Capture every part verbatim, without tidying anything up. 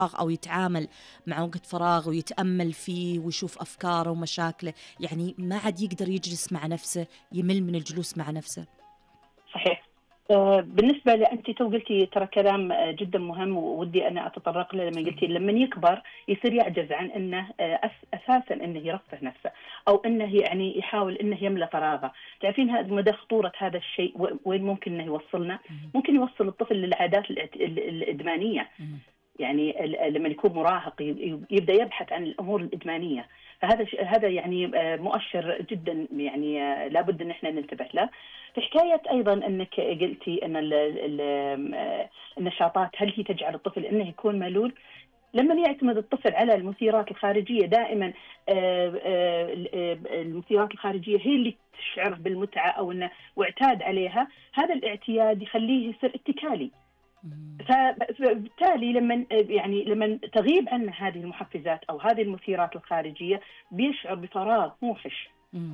أو يتعامل مع وقت فراغ ويتأمل فيه ويشوف أفكاره ومشاكله، يعني ما عاد يقدر يجلس مع نفسه، يمل من الجلوس مع نفسه. صحيح. آه، بالنسبة لأنت تو قلتي ترى كلام آه، جدا مهم، وودي أنا أتطرق له. لما قلتي لما يكبر يصير يعجز عن أنه آه، أس- أساسا أنه يرفه نفسه، أو أنه يعني يحاول أنه يملى فراغه. تعرفين هذا مدى خطورة هذا الشيء و- وين ممكن أنه يوصلنا؟ مم. ممكن يوصل الطفل للعادات الإعت- ال- ال- الإدمانية. مم. يعني ال- لما يكون مراهق ي- يبدأ يبحث عن الأمور الإدمانية. فهذا ش- هذا يعني آه، مؤشر جدا، يعني آه، لابد ان احنا ننتبه له. في حكايه ايضا انك قلتي ان ال- ال- آه، النشاطات هل هي تجعل الطفل انه يكون ملول؟ لما يعتمد الطفل على المثيرات الخارجيه دائما، آه، آه، آه، المثيرات الخارجيه هي اللي تشعره بالمتعه او انه واعتاد عليها، هذا الاعتياد يخليه يصير اتكالي. مم. فبالتالي لما يعني لما تغيب عنه هذه المحفزات او هذه المثيرات الخارجيه بيشعر بفراغ موحش. مم.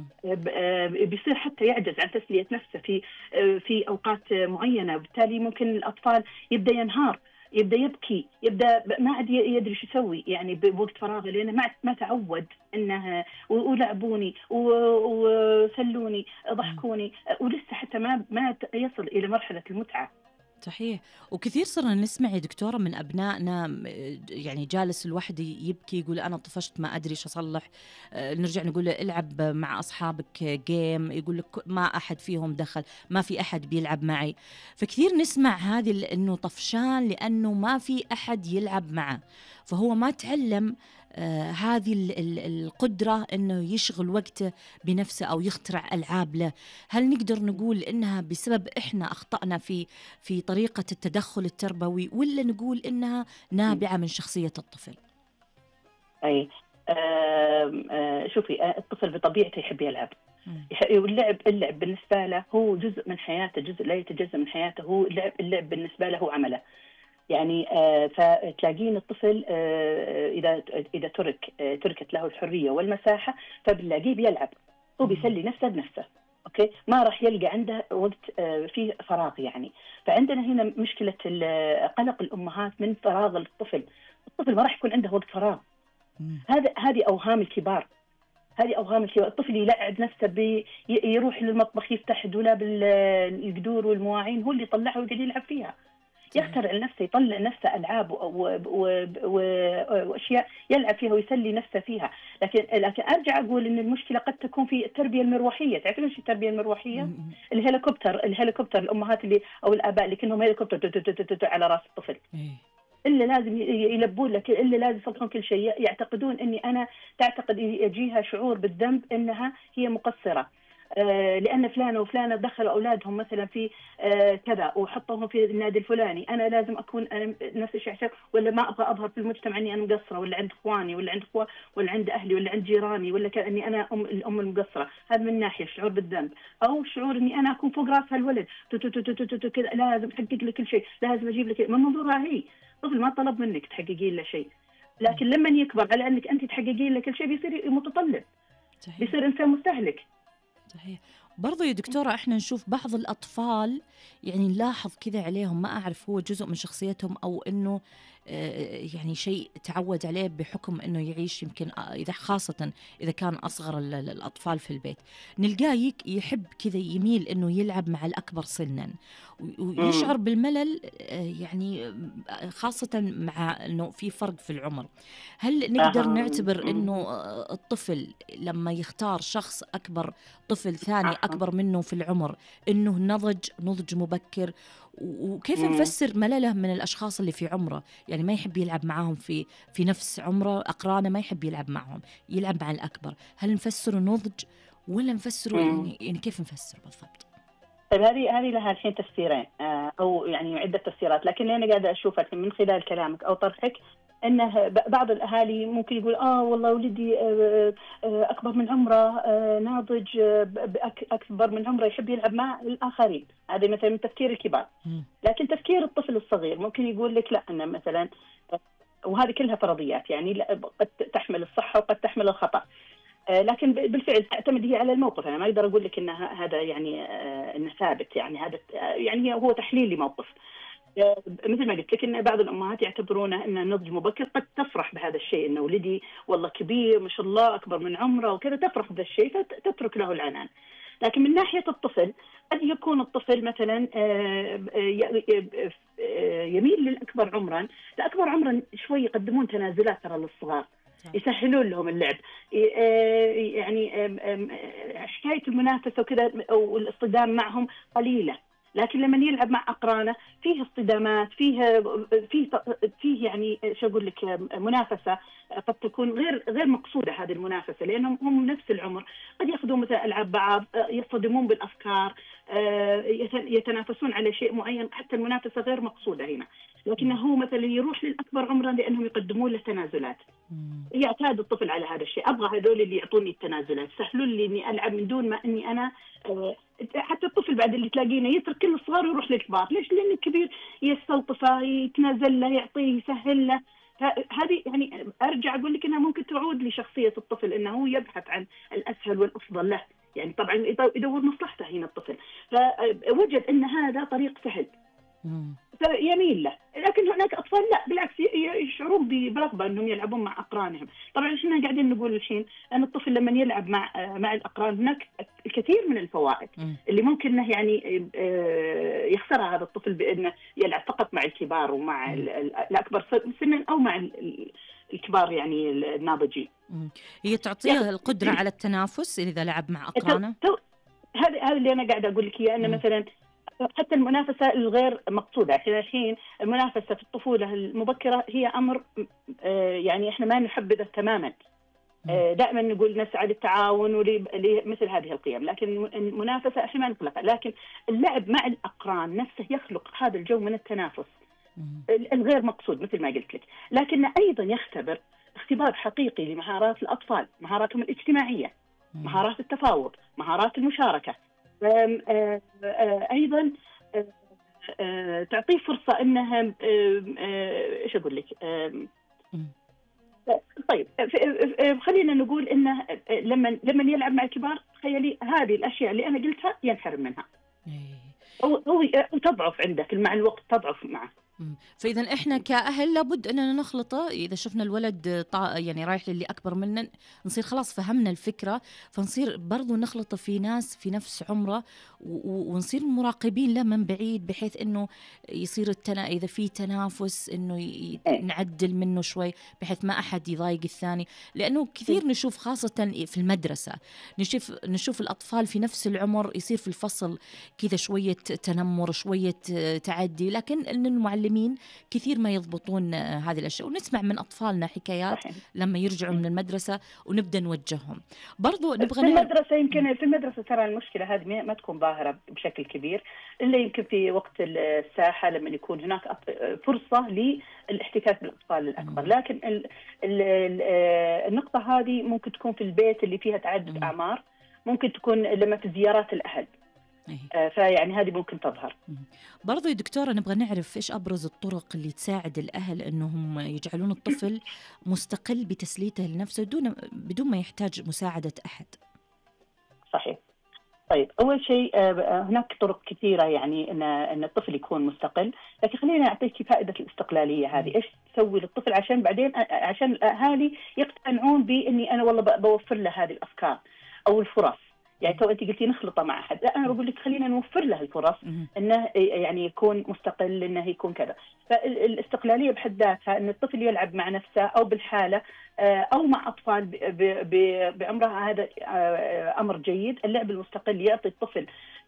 ب- بيصير حتى يعجز عن تسلية نفسه في في اوقات معينه، وبالتالي ممكن الاطفال يبدا ينهار، يبدا يبكي، يبدا ما عاد يدري شو يسوي يعني بوقت فراغه، لانه ما ما تعود انه و- ولعبوني و- وسلوني ضحكوني، ولسه حتى ما ما يصل الى مرحله المتعه. صحيح. وكثير صرنا نسمع يا دكتورة من أبنائنا م- يعني جالس الوحده يبكي يقول أنا طفشت ما أدري شو أصلح. آه، نرجع نقول له العب مع أصحابك جيم، يقول لك ما أحد فيهم دخل، ما في أحد بيلعب معي. فكثير نسمع هذه ال- إنه طفشان لأنه ما في أحد يلعب معه، فهو ما تعلم آه هذه ال- ال- القدرة إنه يشغل وقته بنفسه أو يخترع ألعاب له. هل نقدر نقول إنها بسبب إحنا أخطأنا في في طريقة التدخل التربوي، ولا نقول إنها نابعة من شخصية الطفل؟ اي آم، آه، شوفي، آه، الطفل بطبيعته يحب يلعب. مم. يح- واللعب اللعب بالنسبه له هو جزء من حياته، جزء لا يتجزأ من حياته. هو اللعب, اللعب بالنسبه له هو عمله. يعني آه، فتلاقين الطفل آه، اذا اذا ترك آه، تركت له الحريه والمساحه فبنلاقيه بيلعب، هو مم. بيسلي نفسه بنفسه. اوكي، ما راح يلقى عنده وقت آه، فيه فراغ يعني. فعندنا هنا مشكله ال- قلق الامهات من فراغ الطفل. الطفل ما راح يكون عنده وقت فراغ. مم. هذا هذه اوهام الكبار. هذه اوهام الكبار. الطفل يلعب نفسه بي يروح للمطبخ يفتح دولاب ال- القدور والمواعين، هو اللي يطلعها ويقعد يلعب فيها. صحيح. يخترع لنفسه، يطلع نفسه العاب و- و- و- و- واشياء يلعب فيها ويسلي نفسه فيها. لكن لكن ارجع اقول ان المشكله قد تكون في التربيه المروحيه. تعرفين ايش التربيه المروحيه؟ مم. الهليكوبتر الهليكوبتر الامهات اللي او الاباء اللي كانهم هليكوبتر تو- تو- تو- تو- تو على راس الطفل، إيه. إلا لازم ي- يلبون لك، إلا لازم يصلحون كل شيء. يعتقدون أني أنا تعتقد يجيها شعور بالذنب أنها هي مقصرة، آه لأن فلانة وفلانة دخلوا أولادهم مثلا في آه كذا وحطوهم في النادي الفلاني، أنا لازم أكون أنا نفس الشيء، ولا ما أبغى أظهر في المجتمع أني أنا مقصرة، ولا عند إخواني، ولا عند إخوة، ولا عند أهلي، ولا عند جيراني، ولا كأني أنا أم الأم المقصرة. هذا من ناحية شعور بالذنب، أو شعور أني أنا أكون فوق رأس هالولد، تو- تو- تو- تو- تو- تو- كذا لازم أحقق له كل شيء، لازم أجيب لك من منظورها هي. طفل ما طلب منك تحققين له شيء، لكن لما يكبر على انك انت تحققين له كل شيء بيصير متطلب، صحيح. بيصير انسان مستهلك. صحيح. برضو يا دكتورة احنا نشوف بعض الأطفال يعني نلاحظ كذا عليهم، ما أعرف هو جزء من شخصيتهم أو إنه آه، يعني شيء تعود عليه بحكم إنه يعيش يمكن آه، إذا خاصة إذا كان أصغر ال- ال- الأطفال في البيت، نلقاه يك- يحب كذا يميل إنه يلعب مع الأكبر سنا و- ويشعر بالملل، آه، يعني آه، خاصة مع إنه في فرق في العمر. هل نقدر أها. نعتبر مم. إنه آه، الطفل لما يختار شخص أكبر، طفل ثاني أها. أكبر منه في العمر، إنه نضج نضج مبكر؟ و- وكيف مم. نفسر ملله من الأشخاص اللي في عمره، يعني ما يحب يلعب معاهم في في نفس عمره، أقرانه ما يحب يلعب معهم، يلعب مع الأكبر؟ هل نفسره نضج ولا نفسره مم. يعني, يعني كيف نفسر بالضبط؟ طيب، هذه هذه لها الحين تفسيرين، آه، او يعني عده تفسيرات، لكن انا قاعده اشوف الحين من خلال كلامك او طرحك انه ب- بعض الاهالي ممكن يقول اه والله ولدي آه، آه، اكبر من عمره، آه، ناضج، آه، ب- بأك- اكبر من عمره، يحب يلعب مع الاخرين. هذا مثلا من تفكير الكبار. مم. لكن تفكير الطفل الصغير ممكن يقول لك لا، أنا مثلا، وهذه كلها فرضيات يعني، لا- قد تحمل الصحة وقد تحمل الخطأ. آه، لكن ب- بالفعل تعتمد هي على الموقف. أنا ما أقدر أقول لك إن ه- هذا يعني آه، إنه ثابت، يعني هذا آه، يعني هي- هو تحليل لموقف. مثل ما قلت لك ان بعض الامهات يعتبرونه ان النضج مبكر، قد تفرح بهذا الشيء ان ولدي والله كبير ما شاء الله اكبر من عمره وكذا، تفرح بهذا الشيء فتترك له العنان. لكن من ناحيه الطفل قد يكون الطفل مثلا يميل للاكبر عمرا، الاكبر عمرا شوي يقدمون تنازلات ترى للصغار، يسهلون لهم اللعب، يعني حكايه المنافسه وكذا والاصطدام معهم قليله. لكن لما يلعب مع اقرانه فيه اصطدامات، فيه فيه فيه يعني شو اقول لك منافسه قد تكون غير غير مقصوده. هذه المنافسه لانهم هم نفس العمر قد ياخذون مثلا العاب بعض، يصطدمون بالافكار، يتنافسون على شيء معين، حتى المنافسه غير مقصوده هنا. لكنه هو مثلا يروح للاكبر عمرا لانهم يقدمون له تنازلات، يعتاد الطفل على هذا الشيء. ابغى هذول اللي يعطوني التنازلات، سهلوا لي اني العب من دون ما اني انا. حتى الطفل بعد اللي تلاقينه يترك كل الصغار ويروح للكبار، ليش؟ لان الكبير يستلطفه، يتنازل له، يعطيه، يسهل له. هذه يعني ارجع اقول لك انها ممكن تعود لشخصيه الطفل، انه هو يبحث عن الاسهل والافضل له، يعني طبعا يدور مصلحته هنا الطفل، فوجد ان هذا طريق سهل يميل له. لكن هناك اطفال لا، بالعكس يشعرون برغبه انهم يلعبون مع اقرانهم. طبعا احنا قاعدين نقول الحين ان الطفل لما يلعب مع مع الاقران هناك الكثير من الفوائد اللي ممكن انه يعني يخسرها هذا الطفل بانه يلعب فقط مع الكبار ومع الاكبر سنا او مع الكبار يعني الناضجين. هي تعطيه يعني القدره على التنافس اذا لعب مع اقرانه. هذا هذا اللي انا قاعده اقول لك اياه، انه مثلا حتى المنافسة الغير مقصودة. احنا الحين المنافسة في الطفولة المبكرة هي أمر يعني احنا ما نحبذه تماما، دائما نقول نسعى للتعاون ولمثل هذه القيم، لكن المنافسة احنا ما نطلقها. لكن اللعب مع الأقران نفسه يخلق هذا الجو من التنافس الغير مقصود مثل ما قلت لك، لكن أيضا يختبر اختبار حقيقي لمهارات الأطفال، مهاراتهم الاجتماعية، مهارات التفاوض، مهارات المشاركة. أيضا تعطيه فرصة أنها إيش أقول لك. طيب خلينا نقول إنه لما لما يلعب مع الكبار تخيلي هذه الأشياء اللي أنا قلتها ينحرم منها، أو أو تضعف عندك مع الوقت، تضعف معه. فإذا إحنا كأهل لابد أننا نخلطه. إذا شفنا الولد طا يعني رايح للي أكبر منا نصير خلاص فهمنا الفكرة، فنصير برضو نخلطه في ناس في نفس عمره ونصير مراقبين له من بعيد، بحيث أنه يصير التنا إذا في تنافس أنه ي... نعدل منه شوي بحيث ما أحد يضايق الثاني. لأنه كثير نشوف خاصة في المدرسة نشوف نشوف الأطفال في نفس العمر يصير في الفصل كذا شوية تنمر، شوية تعدي، لكن إن المعلمين كثير ما يضبطون هذه الأشياء. ونسمع من أطفالنا حكايات صحيح. لما يرجعوا من المدرسة ونبدأ نوجههم. برضو نبغى في المدرسة يمكن في المدرسة ترى المشكلة هذه ما تكون ظاهرة بشكل كبير إلا يمكن في وقت الساحة لما يكون هناك فرصة للاحتكاك بالأطفال الأكبر. لكن ال ال ال النقطة هذه ممكن تكون في البيت اللي فيها تعدد أعمار، ممكن تكون لما في زيارات الأهل. آه فيعني هذه ممكن تظهر. برضو يا دكتورة نبغى نعرف إيش أبرز الطرق اللي تساعد الأهل أنهم يجعلون الطفل مستقل بتسليته لنفسه بدون بدون ما يحتاج مساعدة أحد. صحيح. طيب أول شيء هناك طرق كثيرة يعني أن أن الطفل يكون مستقل، لكن خلينا أعطيك فائدة الاستقلالية هذه. إيش تسوي للطفل عشان بعدين عشان الأهالي يقتنعون بإني أنا والله بوفر له هذه الأفكار أو الفرص. يعني تو أنت قلتي نخلطه مع أحد، لا أنا بقول لك خلينا نوفر له الفرص إنه يعني يكون مستقل، إنه يكون كذا. فالاستقلالية بحد ذاتها إن الطفل يلعب مع نفسه أو بالحالة أو مع أطفال بعمرها، هذا أمر جيد. اللعب المستقل يعطي الطفل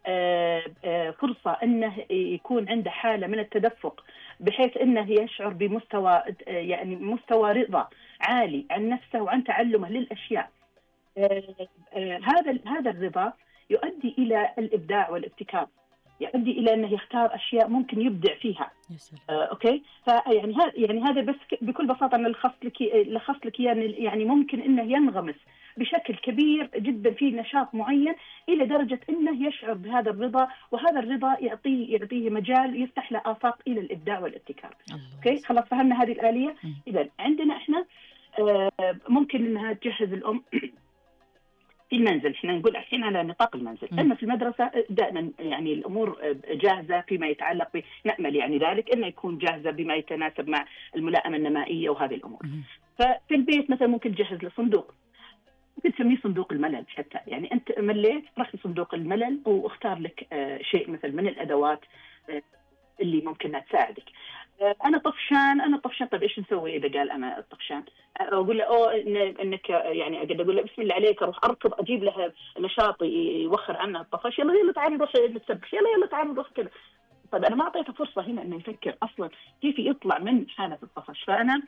فرصة إنه يكون عنده حالة من التدفق، بحيث إنه يشعر بمستوى يعني مستوى رضا عالي عن نفسه وعن تعلمه للأشياء. آه آه هذا هذا الرضا يؤدي إلى الإبداع والابتكار، يؤدي إلى أنه يختار أشياء ممكن يبدع فيها. آه أوكي، فيعني هذا يعني هذا بس بكل بساطة أنا لخصت لك لخصت لك يعني ممكن أنه ينغمس بشكل كبير جدا في نشاط معين إلى درجة أنه يشعر بهذا الرضا، وهذا الرضا يعطيه يعطيه مجال يفتح له آفاق إلى الإبداع والابتكار. أوكي خلاص فهمنا هذه الآلية. إذا عندنا إحنا آه ممكن أنها تجهز الأم في المنزل، احنا نقول الحين على نطاق المنزل. م. اما في المدرسه دائما يعني الامور جاهزه فيما يتعلق ب، نامل يعني ذلك انه يكون جاهزه بما يتناسب مع الملائمه النمائيه وهذه الامور. م. ففي البيت مثلا ممكن تجهز له صندوق، ممكن تسميه صندوق الملل حتى، يعني انت مليت رحت صندوق الملل واختار لك آه شيء مثلا من الادوات آه اللي ممكن انها تساعدك. آه انا طفشان انا طفشان طيب ايش نسوي اذا قال انا طفشان؟ اقول له اوه إن انك يعني اقدر اقول له بسم الله عليك، اروح اركض اجيب له نشاط يوخر عنه الطفش، يلا يلا تعال نروح نتسبح، يلا يلا تعال نروح كذا. طيب انا ما اعطيته فرصه هنا انه يفكر اصلا كيف يطلع من حاله الطفش. فانا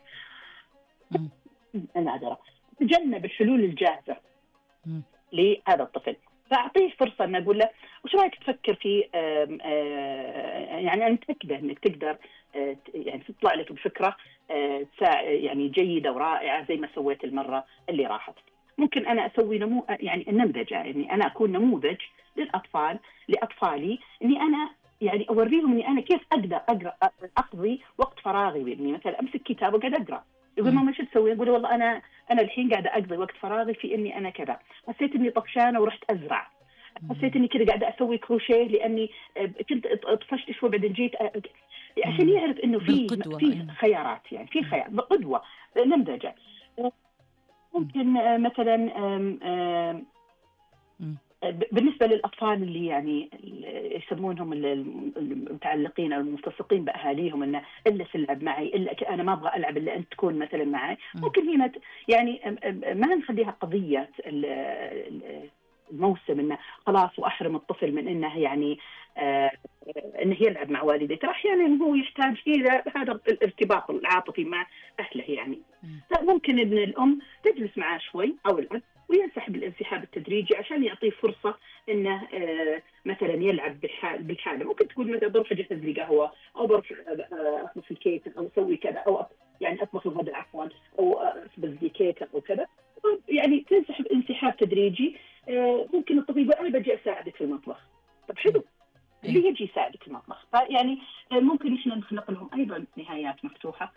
انا ادرى تجنب الحلول الجاهزه م. لهذا الطفل، فاعطيه فرصه ان اقول له وش رايك تفكر في آم آم يعني انا متاكده انك تقدر يعني تطلع لك بفكره يعني جيده ورائعه زي ما سويت المره اللي راحت. ممكن انا اسوي نمو يعني النمذجه، يعني انا اكون نموذج للاطفال لاطفالي اني انا يعني اوريهم اني انا كيف اقدر اقرا اقضي وقت فراغي، باني مثلا امسك كتاب وقاعد اقرا. يقول ماما شو تسوي؟ اقول والله انا انا الحين قاعده اقضي وقت فراغي في اني انا كذا، حسيت اني طفشانه ورحت ازرع، حسيت اني كذا قاعده اسوي كروشيه لاني كنت طفشت شوي بعدين جيت أ... عشان يعرف انه في في خيارات، يعني في خيار قدوه نمذجه. ممكن مثلا أم أم بالنسبه للاطفال اللي يعني يسمونهم المتعلقين او الملتصقين باهاليهم، انه الا تلعب معي، الا انا ما ابغى العب الا انت تكون مثلا معي، ممكن هنا يعني ما نخليها قضيه الموسم انه خلاص واحرم الطفل من انه يعني آه انه يلعب مع والدته. احيانا يعني هو يحتاج الى هذا الارتباط العاطفي مع اهله، يعني ممكن ان الام تجلس معاه شوي او الاب وينسحب الانسحاب التدريجي عشان يعطيه فرصه انه آه مثلا يلعب بالحاله. ممكن تقول مثلا بروح اجهز لي قهوه، او بروح اطبخ الكيك، او اسوي كذا، او يعني اطبخ الغداء عفوا، او اخبز لي كيكه او كذا، يعني تنسحب انسحاب تدريجي. آه ممكن الطفل يقول انا بجي اساعدك في المطبخ، طب حلو اللي يجي يساعدك في المطبخ. فيعني ممكن احنا نخلق لهم ايضا نهايات مفتوحه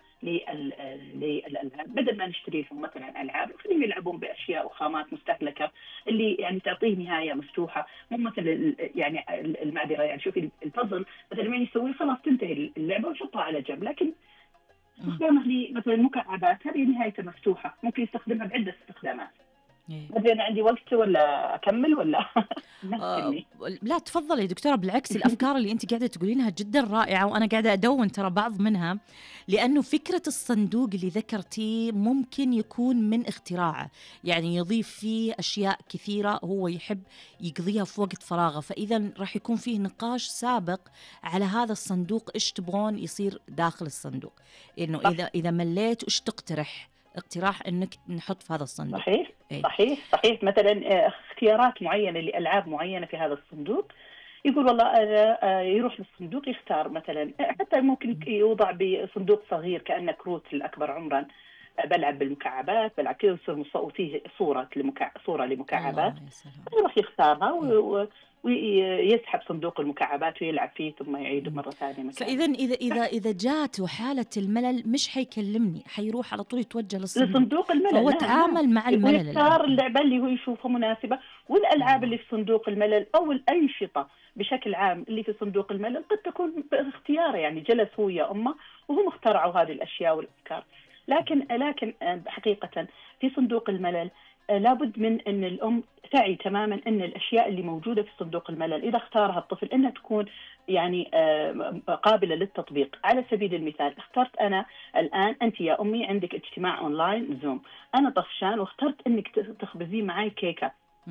للالعاب، بدل ما نشتري لهم مثلا العاب نخليهم يلعبون باشياء وخامات مستهلكه اللي يعني تعطيه نهايه مفتوحه. مو مثل يعني المعذره، يعني شوفي البازل مثلا من يسوي خلاص تنتهي اللعبه ونحطها على جنب، لكن استخدامه لي مثلا مكعبات هذه نهايتها مفتوحه، ممكن يستخدمها بعده استخدامات. هل أنا عندي وقت ولا أكمل ولا آه لا تفضلي يا دكتورة، بالعكس الأفكار اللي أنت قاعدة تقولينها جدا رائعة، وأنا قاعدة أدون ترى بعض منها، لأنه فكرة الصندوق اللي ذكرتيه ممكن يكون من اختراعه، يعني يضيف فيه أشياء كثيرة هو يحب يقضيها في وقت فراغه، فإذا راح يكون فيه نقاش سابق على هذا الصندوق، إيش تبغون يصير داخل الصندوق، إنه إذا إذا مليت إيش تقترح اقتراح انك نحط في هذا الصندوق. صحيح ايه؟ صحيح صحيح مثلا اختيارات معينه لالعاب معينه في هذا الصندوق، يقول والله يروح للصندوق يختار مثلا، حتى ممكن يوضع بصندوق صغير كانه كروت الاكبر عمرا، بلعب بالمكعبات، بلعب كذا وفيه صوره لمكع... صوره لمكعبات، يروح يختارها و... ويسحب صندوق المكعبات ويلعب فيه ثم يعيده مرة ثانية مكانه. فإذا إذا إذا إذا جاته حالة الملل مش حيكلمني، حيروح على طول يتوجه للصندوق, لصندوق الملل، فهو تعامل مع الملل، ويختار اللعبة اللي هو يشوفها مناسبة. والألعاب آه. اللي في صندوق الملل أو الأنشطة بشكل عام اللي في صندوق الملل قد تكون باختياره، يعني جلس هو يا أمه وهم اخترعوا هذه الأشياء والأفكار. لكن لكن حقيقة في صندوق الملل لابد من أن الأم تعي تماما أن الأشياء اللي موجودة في صندوق الملل إذا اختارها الطفل أنها تكون يعني قابلة للتطبيق. على سبيل المثال، اخترت أنا الآن أنت يا أمي عندك اجتماع أونلاين زوم، أنا طفشان واخترت أنك تخبزي معي كيكة،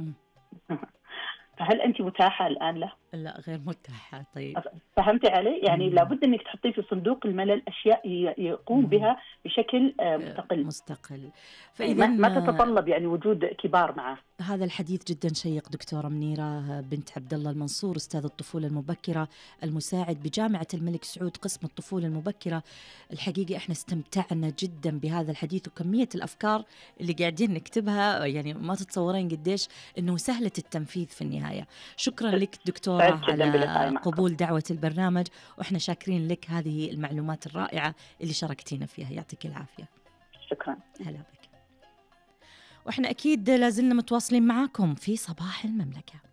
فهل أنت متاحة الآن له؟ لا غير متاحة. طيب فهمتي علي؟ يعني مم. لابد أنك تحطيه في صندوق الملل أشياء يقوم مم. بها بشكل مستقل مستقل فإذا ما, ما تتطلب يعني وجود كبار معه. هذا الحديث جدا شيق. دكتورة منيرة بنت عبد الله المنصور، أستاذ الطفولة المبكرة، المساعد بجامعة الملك سعود قسم الطفولة المبكرة. الحقيقة احنا استمتعنا جدا بهذا الحديث، وكمية الأفكار اللي قاعدين نكتبها يعني ما تتصورين قديش إنه سهلة التنفيذ في النهاية. شكرا لك دكتورة على قبول دعوة البرنامج، وإحنا شاكرين لك هذه المعلومات الرائعة اللي شاركتينا فيها، يعطيك العافية. شكرا. هلا بك. وإحنا أكيد لازلنا متواصلين معاكم في صباح المملكة.